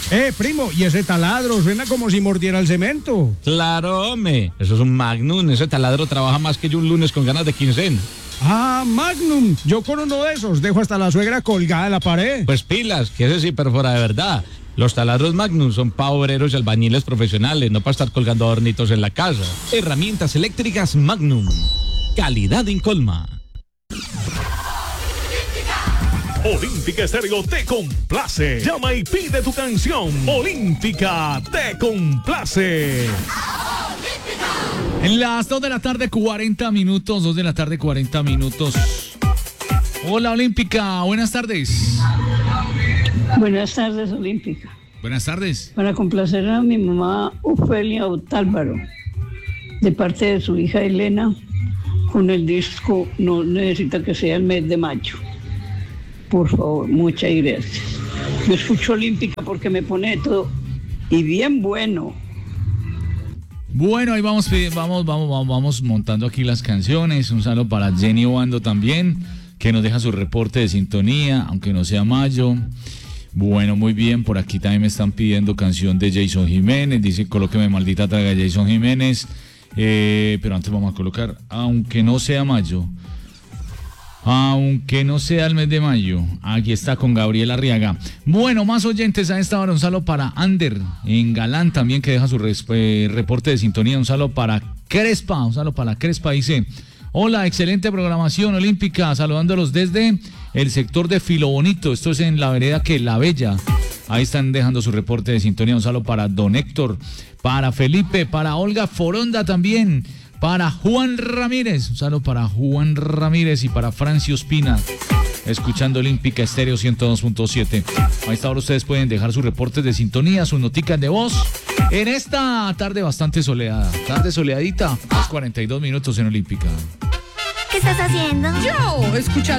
Primo, ¿y ese taladro suena como si mordiera el cemento? Claro, hombre. Eso es un Magnum. Ese taladro trabaja más que yo un lunes con ganas de quincena. Ah, Magnum. Yo con uno de esos dejo hasta la suegra colgada en la pared. Pues pilas, que ese sí perfora de verdad. Los taladros Magnum son para obreros y albañiles profesionales, no para estar colgando adornitos en la casa. Herramientas eléctricas Magnum. Calidad Incolma. Olímpica Estéreo te complace. Llama y pide tu canción. Olímpica te complace. En las 2 de la tarde, 40 minutos. 2 de la tarde, 40 minutos. Hola, Olímpica. Buenas tardes. Buenas tardes, Olímpica. Buenas tardes. Para complacer a mi mamá Ofelia Otálvaro, de parte de su hija Elena, con el disco No necesita que sea el mes de mayo. Por favor, muchas gracias. Yo escucho Olímpica porque me pone todo y bien bueno. Bueno, ahí vamos montando aquí las canciones. Un saludo para Jenny Obando también, que nos deja su reporte de sintonía, aunque no sea mayo. Bueno, muy bien, por aquí también me están pidiendo canción de Jason Jiménez. Dice, colóqueme Maldita Traga de Jason Jiménez. Pero antes vamos a colocar, aunque no sea mayo. Aunque no sea el mes de mayo. Aquí está con Gabriel Arriaga. Bueno, más oyentes a esta hora. Un saludo para Ander en Galán también, que deja su reporte de sintonía. Un saludo para Crespa. Dice, hola, excelente programación Olímpica. Saludándolos desde el sector de Filo Bonito. Esto es en la vereda que La Bella. Ahí están dejando su reporte de sintonía. Un saludo para Don Héctor, para Felipe, para Olga Foronda también. Para Juan Ramírez, un saludo para Juan Ramírez y para Francio Espina, escuchando Olímpica Estéreo 102.7. A esta hora ustedes pueden dejar sus reportes de sintonía, sus noticas de voz, en esta tarde bastante soleada, tarde soleadita, 42 minutos en Olímpica. ¿Qué estás haciendo? Yo, escuchando